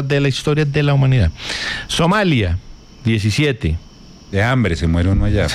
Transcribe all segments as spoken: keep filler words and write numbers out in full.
de la historia de la humanidad. Somalia, diecisiete. De hambre se muere uno allá.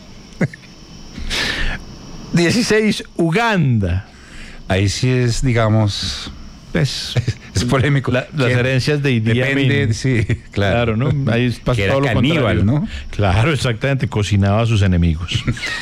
dieciséis, Uganda. Ahí sí es, digamos... Es, es polémico. La, las herencias de Idi Amin. Depende, sí, claro. Claro, ¿no? Ahí pasa que era todo lo caníbal, contrario, ¿no? Claro, exactamente. Cocinaba a sus enemigos.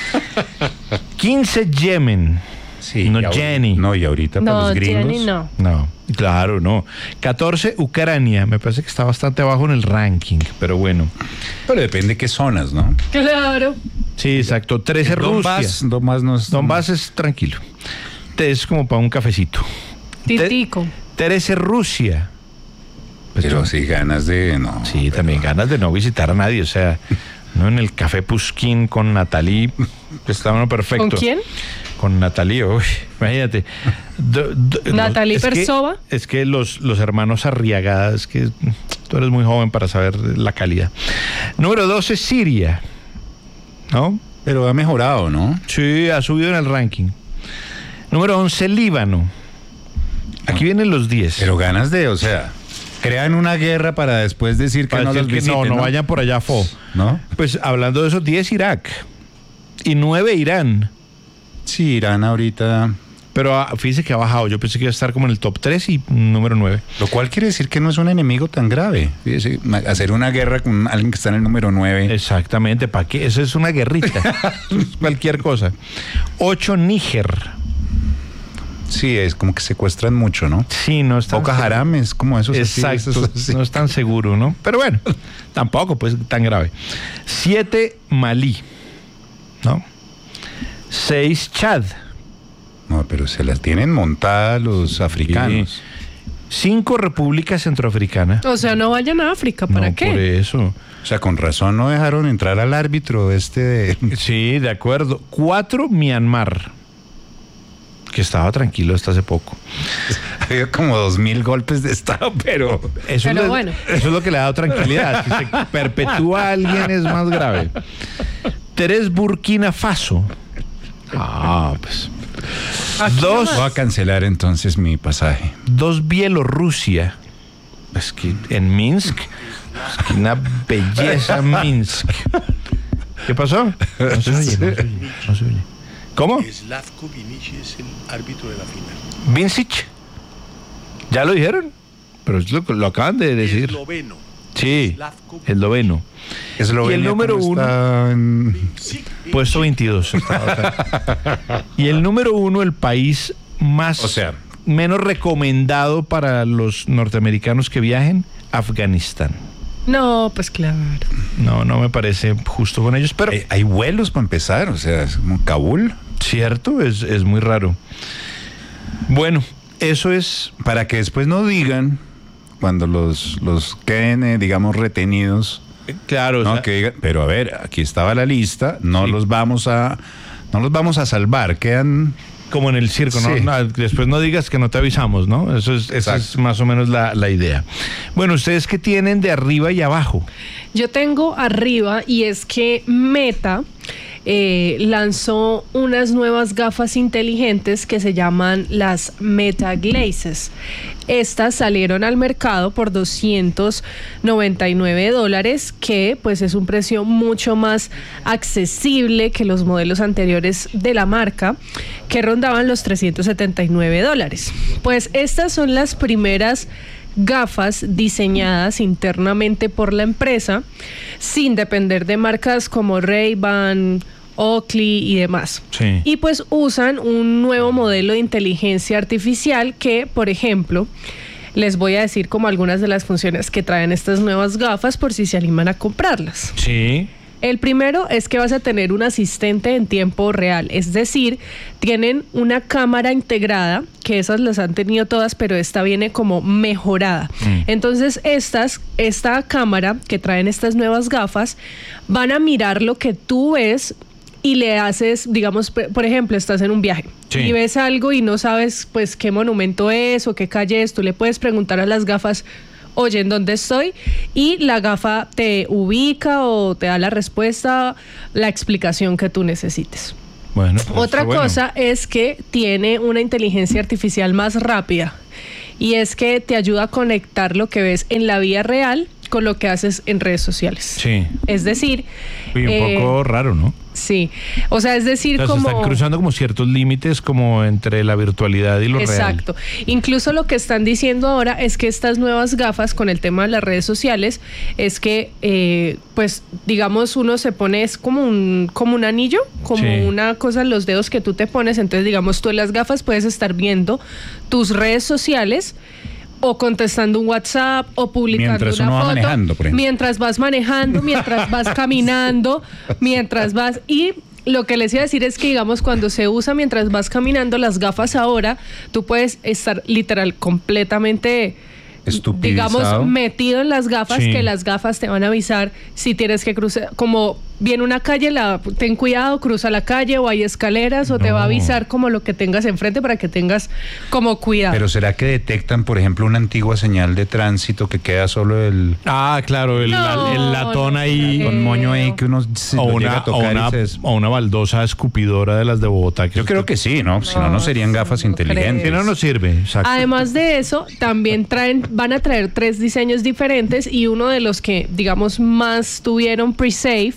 quince, Yemen. Sí, no, y ahorita- Jenny. No, y ahorita No, para los gringos. Jenny no. No, claro, no. catorce, Ucrania. Me parece que está bastante abajo en el ranking, pero bueno. Pero depende qué zonas, ¿no? Claro. Sí, exacto. trece, Rusia. Donbass, Donbass no es... Donbass es tranquilo. Es como para un cafecito. Titico. trece, Rusia. Pero sí, ganas de... No, Sí, pero- también ganas de no visitar a nadie. O sea, no en el Café Pusquín con Natalie. Está uno perfecto. ¿Con quién? Con Natalie, uy, imagínate. Do- do- Natalie es que- Persova. Es que los, los hermanos Arriagada, es que tú eres muy joven para saber la calidad. Número doce, Siria. ¿No? Pero ha mejorado, ¿no? Sí, ha subido en el ranking. Número once, Líbano. Aquí vienen los diez. Pero ganas de, o sea, crean una guerra para después decir que Para no decir los que visiten, no, no vayan por allá, fo. ¿No? Pues hablando de esos, diez, Irak. Y nueve, Irán. Sí, Irán ahorita... Pero ah, fíjese que ha bajado. Yo pensé que iba a estar como en el top tres y número nueve. Lo cual quiere decir que no es un enemigo tan grave. Fíjese, ma- hacer una guerra con alguien que está en el número nueve. Exactamente, ¿para qué? Eso es una guerrita. Cualquier cosa. ocho, Níger. Sí, es como que secuestran mucho, ¿no? Sí, no está. Boko Haram es como esos así, Exacto, esos así. no es tan seguro, ¿no? Pero bueno, tampoco pues tan grave. siete, Malí. ¿No? seis, Chad. No, pero se las tienen montadas los africanos. cinco, República Centroafricana. O sea, no vayan a África, ¿para No, qué? por eso. O sea, con razón no dejaron entrar al árbitro este de... Sí, de acuerdo. cuatro, Myanmar. Que estaba tranquilo hasta hace poco. Había como dos mil golpes de estado, pero... Eso, Pero es lo, bueno. eso es lo que le ha dado tranquilidad. Si se perpetúa a alguien es más grave. Tres, Burkina Faso. Ah, pues. Aquí Dos, Voy a cancelar entonces mi pasaje. dos, Bielorrusia. Es que en Minsk, es que una belleza Minsk. ¿Qué pasó? No se oye, no se oye, no se oye. ¿Cómo? Slavko Vinici es el árbitro de la final. Vincic. ¿Ya lo dijeron? Pero es lo, lo acaban de decir. Esloveno. Sí, Slavko esloveno. Eslovenia, Y el número ¿cómo uno? está en- Puesto veintidós. Y el número uno, el país más, O sea, menos recomendado para los norteamericanos que viajen, Afganistán. No, pues claro. No, no me parece justo con ellos, pero hay, hay vuelos para empezar, o sea, es como Kabul. cierto, es, es muy raro. Bueno, eso es... Para que después no digan, cuando los, los queden, eh, digamos, retenidos, Claro, no, o sea, que digan, pero a ver, aquí estaba la lista, no Sí. los vamos a, no los vamos a salvar, quedan... como en el circo, ¿no? Sí. No, después no digas que no te avisamos, ¿no? Eso es, esa es más o menos la, la idea. Bueno, ¿ustedes qué tienen de arriba y abajo? Yo tengo arriba y es que Meta eh, lanzó unas nuevas gafas inteligentes que se llaman las Meta Glasses. Estas salieron al mercado por doscientos noventa y nueve dólares, que pues es un precio mucho más accesible que los modelos anteriores de la marca, que rondaban los trescientos setenta y nueve dólares. Pues estas son las primeras gafas diseñadas internamente por la empresa, sin depender de marcas como Ray-Ban, Oakley y demás. Sí. Y pues usan un nuevo modelo de inteligencia artificial que, por ejemplo, les voy a decir como algunas de las funciones que traen estas nuevas gafas por si se animan a comprarlas. Sí. El primero es que vas a tener un asistente en tiempo real, es decir, tienen una cámara integrada, que esas las han tenido todas, pero esta viene como mejorada. Mm. Entonces, estas, esta cámara que traen estas nuevas gafas, van a mirar lo que tú ves y le haces, digamos, por ejemplo, estás en un viaje Sí. y ves algo y no sabes pues qué monumento es o qué calle es, tú le puedes preguntar a las gafas: oye, ¿en dónde estoy? Y la gafa te ubica o te da la respuesta, la explicación que tú necesites. Bueno, pues Otra está bueno. cosa es que tiene una inteligencia artificial más rápida. y es que te ayuda a conectar lo que ves en la vida real con lo que haces en redes sociales. Sí. Es decir... Y un eh, poco raro, ¿no? Sí, o sea, es decir, O sea, como... se están cruzando como ciertos límites como entre la virtualidad y lo real. Exacto. Incluso lo que están diciendo ahora es que estas nuevas gafas con el tema de las redes sociales es que, eh, pues, digamos, uno se pone, es como un, como un anillo, como Sí. una cosa en los dedos que tú te pones. Entonces, digamos, tú en las gafas puedes estar viendo tus redes sociales o contestando un WhatsApp o publicando Mientras una uno va foto, manejando, por ejemplo. mientras vas manejando, mientras vas caminando, mientras vas y lo que les iba a decir es que, digamos, cuando se usa mientras vas caminando las gafas ahora, tú puedes estar literal completamente, Estupidizado. digamos, metido en las gafas, Sí. que las gafas te van a avisar si tienes que cruzar, como viene una calle, la, ten cuidado, cruza la calle o hay escaleras o te va a No. avisar como lo que tengas enfrente para que tengas como cuidado. Pero ¿será que detectan, por ejemplo, una antigua señal de tránsito que queda solo el, Ah, claro, el, No, el latón no, ahí. no. con moño ahí que uno se O lo llega una, a o, tocar una, y se des- o una baldosa escupidora de las de Bogotá. Yo creo que sí, ¿no? Si no, no serían No, gafas no inteligentes. Si no nos sirve, exacto. Además de eso, también traen, van a traer tres diseños diferentes y uno de los que, digamos, más tuvieron pre-save,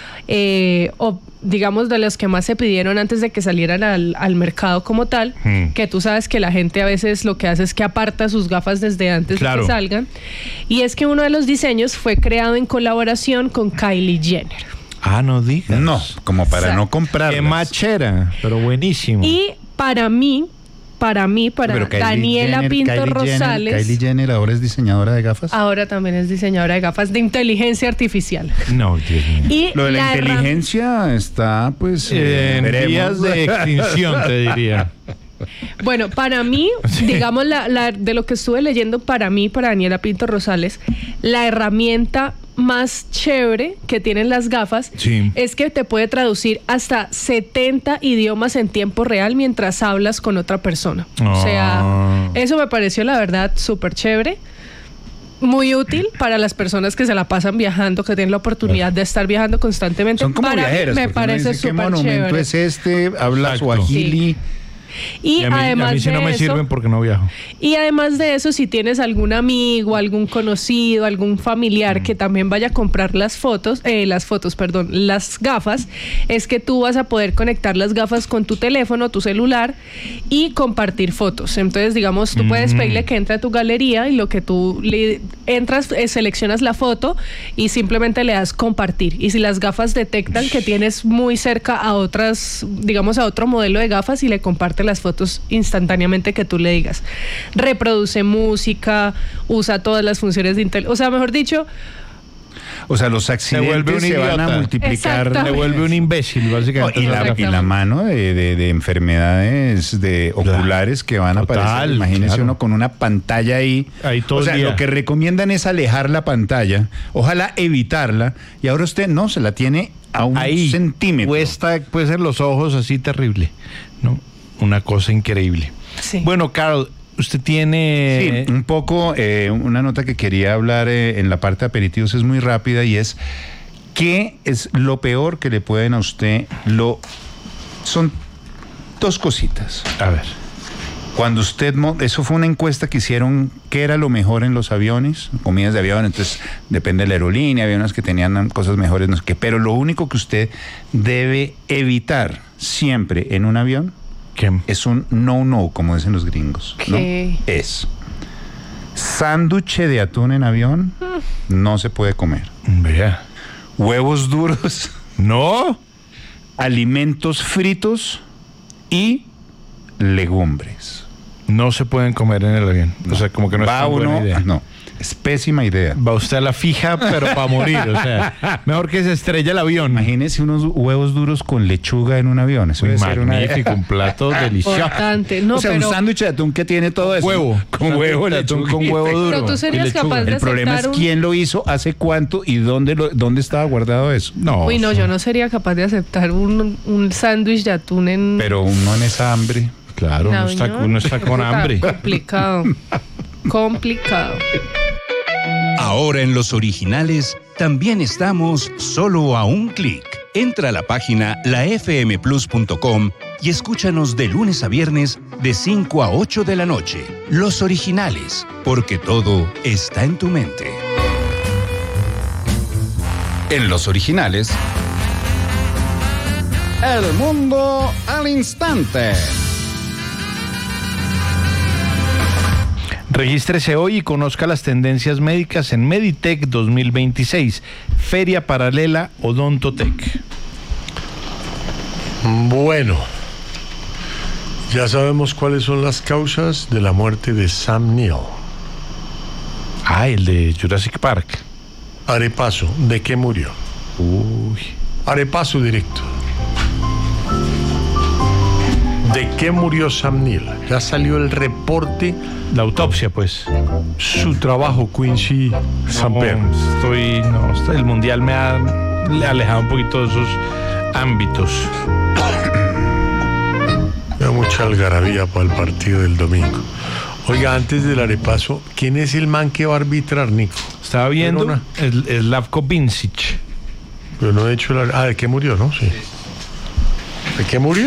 eh, o digamos de los que más se pidieron antes de que salieran al, al mercado como tal, Hmm. que tú sabes que la gente a veces lo que hace es que aparta sus gafas desde antes Claro. de que salgan, y es que uno de los diseños fue creado en colaboración con Kylie Jenner. Ah, no digas. No, como para Sa- no comprar. Qué machera, pero buenísimo. Y para mí, para mí, para Daniela Pinto Rosales, Kylie Jenner ahora es diseñadora de gafas. ahora también es diseñadora de gafas de inteligencia artificial. No, Dios mío. Y Lo de la, herram- inteligencia está, pues, Eh, eh, en veremos. vías de extinción, te diría. Bueno, para mí, digamos, la, la- de lo que estuve leyendo, para mí, para Daniela Pinto Rosales, la herramienta más chévere que tienen las gafas Sí. es que te puede traducir hasta setenta idiomas en tiempo real mientras hablas con otra persona. O sea, Ah. eso me pareció la verdad súper chévere. Muy útil para las personas que se la pasan viajando, que tienen la oportunidad de estar viajando constantemente. Son como Para mí viajeras. me porque uno parece dice, ¿qué súper monumento chévere. es este? Habla Exacto. suajili. Y, Y a mí, además a mí sí de no me eso, sirven porque no viajo. Y además de eso, si tienes algún amigo, algún conocido, algún familiar que también vaya a comprar las fotos, eh, las fotos, perdón, las gafas, es que tú vas a poder conectar las gafas con tu teléfono, tu celular y compartir fotos. Entonces, digamos, tú puedes Mm. pedirle que entre a tu galería y lo que tú le entras, eh, seleccionas la foto y simplemente le das compartir. Y si las gafas detectan que tienes muy cerca a otras, digamos, a otro modelo de gafas y le comparte las fotos instantáneamente que tú le digas. Reproduce música, usa todas las funciones de Intel. O sea, mejor dicho, O sea, los vuelve un accidentes se van a idiota. multiplicar. Exactamente. Me vuelve un imbécil, No, básicamente. y, la, Exacto. y la mano de, de- de enfermedades de oculares que van a Total, aparecer. Imagínese claro. uno con una pantalla ahí. Ahí todo o el sea, día. lo que recomiendan es alejar la pantalla, ojalá evitarla, y ahora usted no, se la tiene a un Ahí centímetro. cuesta pues en los ojos así terrible, ¿no? Una cosa increíble. sí. Bueno, Carol, usted tiene Sí, un poco, eh, una nota que quería hablar eh, en la parte de aperitivos es muy rápida y es ¿qué es lo peor que le pueden a usted? Lo son dos cositas. a ver. Cuando usted, mo- eso fue una encuesta que hicieron, ¿qué era lo mejor en los aviones? Comidas de avión, entonces depende de la aerolínea, había unas que tenían cosas mejores, no sé qué, pero lo único que usted debe evitar siempre en un avión ¿Qué? es un no-no, como dicen los gringos, ¿no? ¿Qué? Es sándwich de atún en avión, no se puede comer. Vea. Huevos duros, No. alimentos fritos y legumbres. No se pueden comer en el avión. O sea, como que no es Va tan buena uno, idea. no, es pésima idea. Va usted a la fija, pero para morir. O sea, mejor que se estrelle el avión. Imagínese unos huevos duros con lechuga en un avión. Eso debe ser una- Magnífico, un plato delicioso. Importante. No, o sea, pero, un sándwich de atún que tiene todo eso. Huevo. Con huevo, de atún lechuga. con huevo duro. pero tú serías y lechuga. capaz de El problema es aceptar un- quién lo hizo, hace cuánto y dónde, lo, dónde estaba guardado eso. No. Uy, no, yo no sería capaz de aceptar un, un sándwich de atún en... Pero uno en esa hambre. Claro, en uno está, avión. uno está con Está hambre. Complicado. Complicado. Ahora en los originales también estamos solo a un clic. Entra a la página la f m plus punto com y escúchanos de lunes a viernes de cinco a ocho de la noche. Los Originales, porque todo está en tu mente. En Los Originales, El mundo al instante. Regístrese hoy y conozca las tendencias médicas en Meditech dos mil veintiséis, Feria Paralela Odontotech. Bueno, ya sabemos cuáles son las causas de la muerte de Sam Neill. Ah, el de Jurassic Park. Arepaso, ¿de qué murió? Uy. Arepaso directo. ¿De qué murió Sam Neill? Ya salió el reporte. La autopsia, pues. Su trabajo, Quincy Samper. No, estoy, no, estoy- el mundial me ha alejado un poquito de esos ámbitos. Da mucha algarabía para el partido del domingo. Oiga, antes del arepaso, ¿quién es el man que va a arbitrar, Nico? Estaba viendo Verona. el, el Slavko Vincic. Pero no he hecho el... Ah, ¿de qué murió, no? Sí. ¿De qué murió?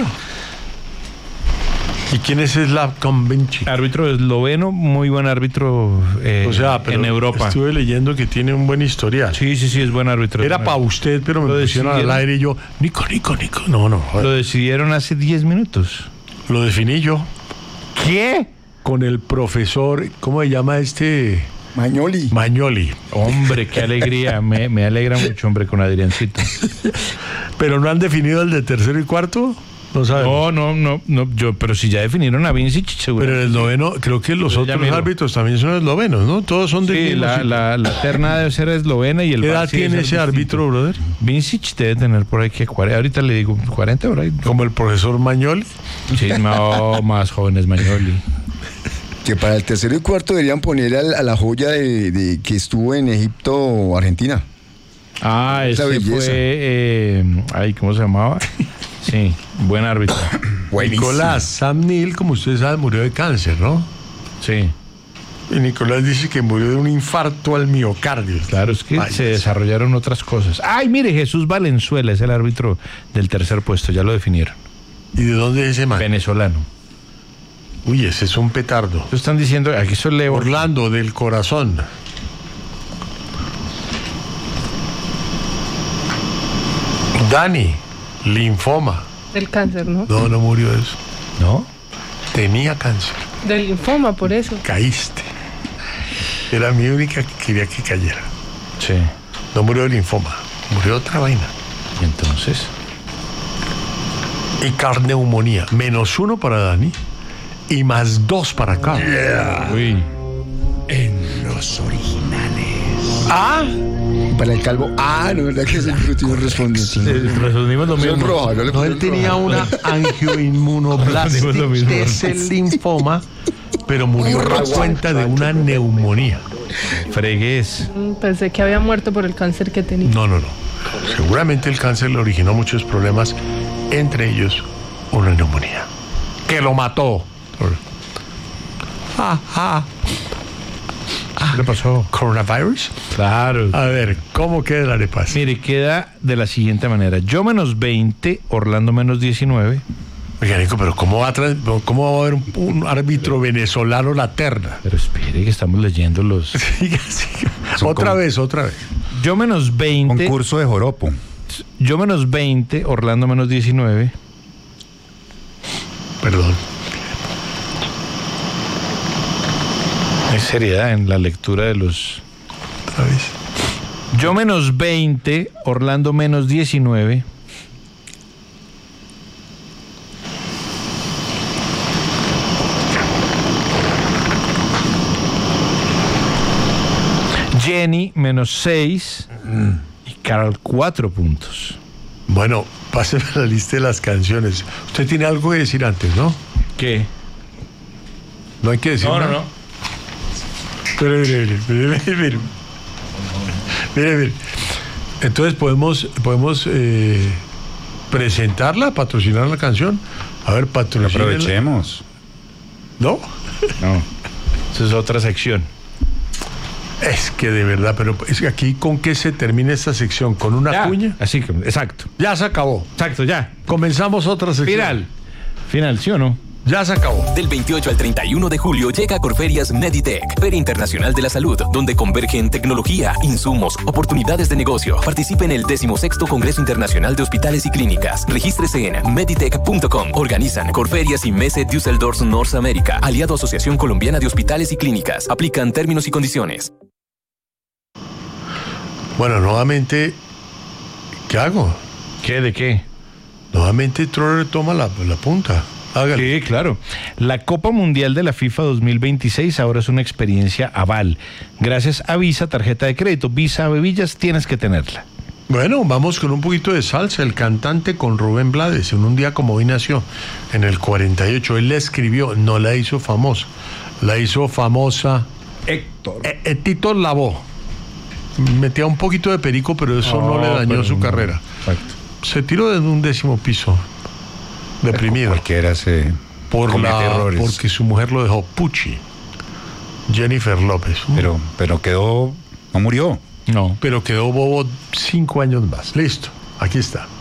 ¿Y quién es Slavko Vincic? Árbitro esloveno, muy buen árbitro eh, O sea, pero en Europa. estuve leyendo que tiene un buen historial. Sí, sí, sí, es buen árbitro. Era para usted, pero me Lo pusieron al decidieron. aire y yo, Nico, Nico, Nico. No, no. Lo decidieron hace diez minutos. Lo definí yo ¿Qué? con el profesor, ¿cómo se llama este? Mañoli. Mañoli. Hombre, qué alegría. Me, me alegra mucho, hombre, con Adriancito. Pero no han definido el de tercero y cuarto. No sabemos. No, no, no, no, yo, pero si ya definieron a Vincic, seguro. Pero el esloveno, creo que los Pues otros ya mismo. árbitros también son eslovenos, ¿no? Todos son de Sí, mismo la, sitio. la, la terna debe ser eslovena y el ¿Qué edad VAR sí debe tiene ser ese árbitro, distinto. brother? Vincic debe tener por ahí que cuarenta, ahorita le digo cuarenta, por ahí. Como el profesor Mañoli. Sí, no, más jóvenes, Mañoli. Que para el tercero y cuarto deberían poner al- a, la joya de, de que estuvo en Egipto, Argentina. Ah, Esa ese belleza. fue, eh, ay, ¿cómo se llamaba? Sí, buen árbitro. Buenísimo. Nicolás, Sam Neill, como ustedes saben, murió de cáncer, ¿no? Sí, Y Nicolás dice que murió de un infarto al miocardio. claro, es que Vaya. se desarrollaron otras cosas. Ay, mire, Jesús Valenzuela es el árbitro del tercer puesto, ya lo definieron. ¿Y de dónde es ese man? Venezolano. Uy, ese es un petardo. Lo están diciendo, aquí soy Leo. Orlando, del corazón. Dani, linfoma. Del cáncer, ¿no? No, no murió de eso. ¿No? Tenía cáncer. Del linfoma, por eso. Caíste. Era mi única que quería que cayera. Sí. No murió de linfoma. Murió de otra vaina. ¿Y entonces? Y carneumonía. Menos uno para Dani. Y más dos para Carlos. Uy. en Los Originales. Ah, Para el calvo. Ah, no, ¿verdad que es el frutino responde? Eh, Resumimos lo Soy mismo. roja, yo le no, puse él el tenía roja. una angioinmunoblastic Lo mismo. es el linfoma, pero murió a cuenta de una neumonía. Fregues. Mm, Pensé que había muerto por el cáncer que tenía. No, no, no. Seguramente el cáncer le originó muchos problemas, entre ellos una neumonía. Que lo mató. Ah, ah. ¿Qué le pasó? ¿Coronavirus? Claro. A ver, ¿cómo queda el arepas? Mire, queda de la siguiente manera. Yo menos veinte, Orlando menos diecinueve. Oiga, Nico, pero ¿cómo va a, tra- cómo va a haber un, un árbitro venezolano la terna? Pero espere que estamos leyendo los... Siga, siga. Son Otra como- vez, otra vez. Yo menos veinte. Concurso de joropo. Yo menos veinte, Orlando menos diecinueve. Perdón. Hay seriedad en la lectura de los... Otra vez. Yo menos veinte, Orlando menos diecinueve. Jenny menos seis y Carol cuatro puntos. Bueno, páseme la lista de las canciones. Usted tiene algo que decir antes, ¿no? ¿Qué? No hay que decir No, no, nada. no. Mire, mire, mire, mire, mire. Mire, mire. Entonces podemos, podemos eh, presentarla, patrocinar la canción. A ver, patrocinar. Aprovechemos. ¿No? No. Esa es otra sección. Es que de verdad, pero es que aquí con qué se termina esta sección, con una Ya, cuña. así que, exacto. Ya se acabó. Exacto, ya. Comenzamos otra sección. Viral. Final, ¿sí o no? Ya se acabó. Del veintiocho al treinta y uno de julio llega a Corferias Meditech, Feria Internacional de la Salud, donde convergen tecnología, insumos, oportunidades de negocio. Participe en el decimosexto Congreso Internacional de Hospitales y Clínicas. Regístrese en meditech punto com. Organizan Corferias y Messe Düsseldorf North America, aliado a Asociación Colombiana de Hospitales y Clínicas. Aplican términos y condiciones. Bueno, nuevamente, ¿qué hago? ¿Qué? ¿De qué? Nuevamente Troller toma la, la punta. Hágale. Sí, claro. La Copa Mundial de la FIFA dos mil veintiséis ahora es una experiencia Aval. Gracias a Visa, tarjeta de crédito. Visa Bebillas, tienes que tenerla. Bueno, vamos con un poquito de salsa. El cantante con Rubén Blades, en un día como hoy nació, en el cuarenta y ocho. Él la escribió, no la hizo famosa. La hizo famosa Héctor. Eh, eh, Tito Lavoe. Metía un poquito de perico, pero eso no, No, le dañó pero su no. carrera. Exacto. Se tiró desde un décimo piso, deprimido, Cualquiera se por comete la, errores. porque su mujer lo dejó. Pucci, Jennifer López. Pero, pero quedó, no murió. No. Pero quedó bobo cinco años más. Listo, aquí está.